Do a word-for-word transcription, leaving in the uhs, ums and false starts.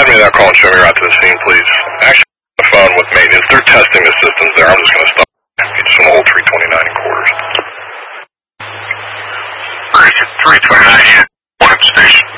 Add me that call and show me right to the scene, please. Actually, on the phone with maintenance. They're testing the systems there. I'm just going to stop. You just want to hold three twenty-nine and quarters. three twenty-nine, one at station.